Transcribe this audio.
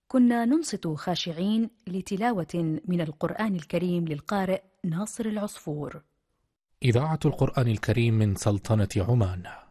كنا ننصت خاشعين لتلاوة من القرآن الكريم للقارئ ناصر العصفور. إذاعة القرآن الكريم من سلطنة عمان.